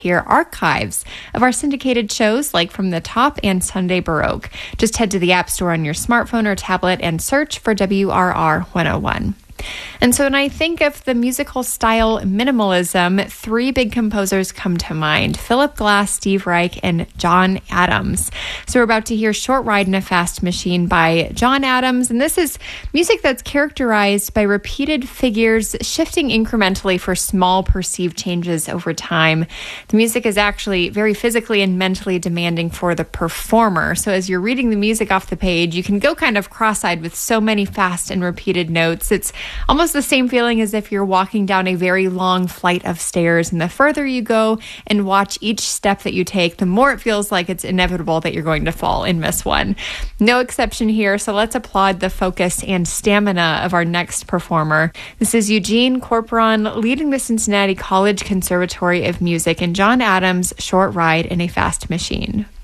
hear archives of our syndicated shows like From the Top and Sunday Baroque. Just head to the App Store on your smartphone or tablet and search for WRR 101. And so when I think of the musical style minimalism, three big composers come to mind: Philip Glass, Steve Reich, and John Adams. So we're about to hear Short Ride in a Fast Machine by John Adams, and this is music that's characterized by repeated figures shifting incrementally for small perceived changes over time. The music is actually very physically and mentally demanding for the performer. So as you're reading the music off the page, you can go kind of cross-eyed with so many fast and repeated notes. It's almost the same feeling as if you're walking down a very long flight of stairs, and the further you go and watch each step that you take, the more it feels like it's inevitable that you're going to fall and miss one. No exception here, so let's applaud the focus and stamina of our next performer. This is Eugene Corporon leading the Cincinnati College Conservatory of Music and John Adams' Short Ride in a Fast Machine.